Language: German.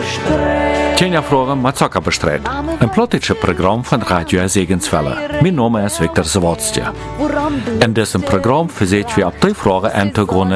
Tjena Fragen mit Zucker bestreit. Ein politisches Programm von Radio Segenswelle. Mein Name ist Viktor Zawadzki. In diesem Programm versuchen wir auf die Fragen einzugehen,